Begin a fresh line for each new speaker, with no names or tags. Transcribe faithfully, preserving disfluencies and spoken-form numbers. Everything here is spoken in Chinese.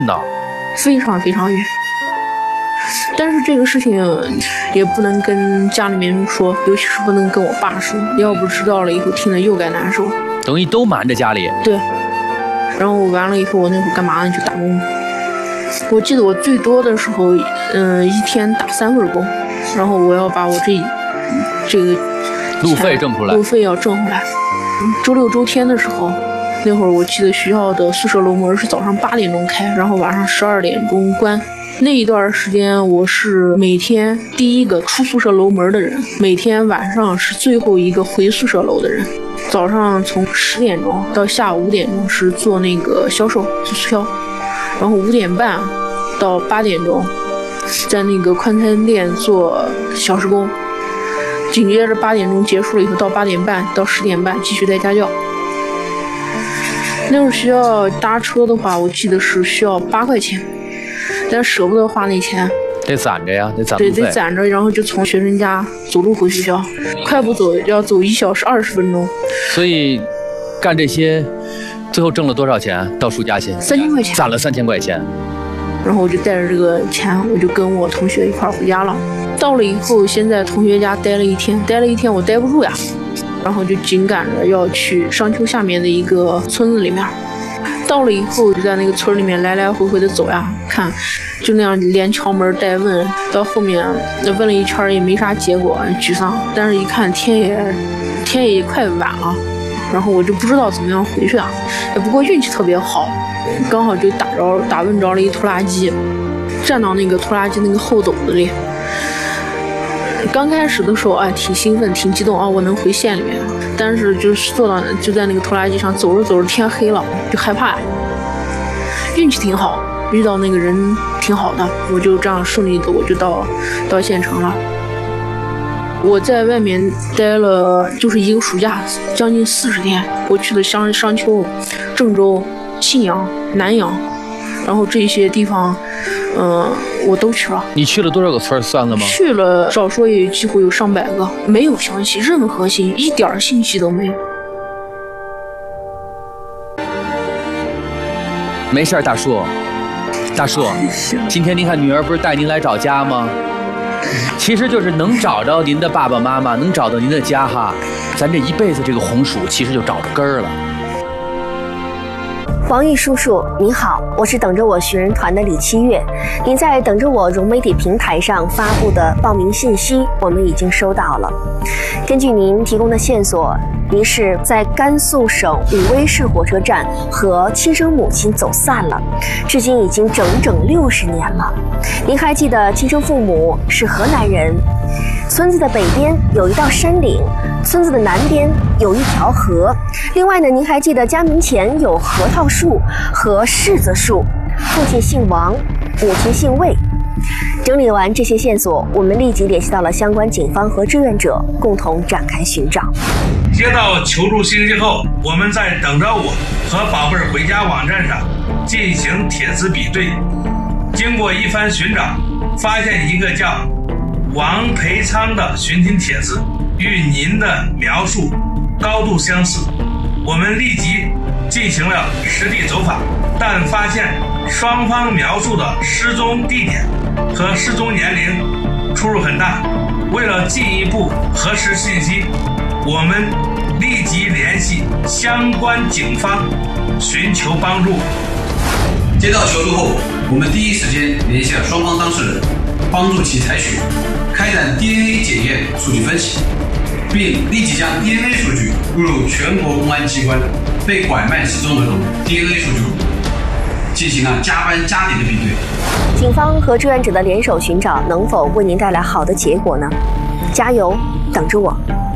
呢？
非常非常远。但是这个事情也不能跟家里面说，尤其是不能跟我爸说，要不知道了以后听了又该难受。
等于都瞒着家里。
对。然后完了以后，我那会儿干嘛呢？就打工。我记得我最多的时候，嗯、呃，一天打三份工，然后我要把我这这个
路费挣出来，
路费要挣回来。周六周天的时候，那会儿我记得学校的宿舍楼门是早上八点钟开，然后晚上十二点钟关。那一段时间，我是每天第一个出宿舍楼门的人，每天晚上是最后一个回宿舍楼的人。早上从十点钟到下午五点钟是做那个销售做促销，然后五点半到八点钟在那个快餐店做小时工，紧接着八点钟结束了以后到八点半到十点半继续带家教。那会儿学校搭车的话，我记得是需要八块钱，但舍不得花那钱，
得攒着呀，得攒。
对，得攒着，然后就从学生家走路回学校，快步走要走一小时二十分钟。
所以干这些，最后挣了多少钱？到数家钱，
三千块钱，
攒了三千块钱。
然后我就带着这个钱，我就跟我同学一块回家了。到了以后，先在同学家待了一天，待了一天我待不住呀，然后就紧赶着要去商丘下面的一个村子里面。到了以后，就在那个村里面来来回回的走呀，看，就那样连敲门带问，到后面问了一圈也没啥结果，沮丧。但是一看天也天也快晚了，然后我就不知道怎么样回去啊。不过运气特别好，刚好就打着打问着了一拖拉机，站到那个拖拉机那个后斗子里。刚开始的时候，哎，挺兴奋，挺激动啊，我能回县里面。但是就是坐到就在那个拖拉机上走着走着，天黑了，就害怕呀。运气挺好，遇到那个人挺好的，我就这样顺利的我就到到县城了。我在外面待了就是一个暑假，将近四十天。我去的商商丘、郑州、信阳、南阳，然后这些地方。嗯、呃，我都去了。
你去了多少个村算了吗？
去了，少说也几乎有上百个，没有消息，任何信息，一点信息都没有。
没事，大叔，大叔，今天您看女儿不是带您来找家吗？其实就是能找着您的爸爸妈妈，能找到您的家哈，咱这一辈子这个红薯其实就找着根儿了。
王毅叔叔您好，我是等着我寻人团的李七月。您在等着我融媒体平台上发布的报名信息我们已经收到了。根据您提供的线索，您是在甘肃省武威市火车站和亲生母亲走散了，至今已经整整六十年了。您还记得亲生父母是河南人，村子的北边有一道山岭，村子的南边有一条河。另外呢，您还记得家门前有核桃树和柿子树，父亲姓王，母亲姓魏。整理完这些线索，我们立即联系到了相关警方和志愿者，共同展开寻找。
接到求助信息后，我们在等着我和宝贝儿回家网站上进行帖子比对。经过一番寻找，发现一个叫王培昌的寻亲帖子与您的描述高度相似，我们立即进行了实地走访，但发现双方描述的失踪地点和失踪年龄出入很大。为了进一步核实信息，我们立即联系相关警方寻求帮助。
接到求助后，我们第一时间联系了双方当事人，帮助其采取开展 D N A 检验数据分析，并立即将 D N A 数据录入全国公安机关被拐卖失踪儿童 D N A 数据库，进行了加班加点的比对。
警方和志愿者的联手寻找能否为您带来好的结果呢？加油，等着我。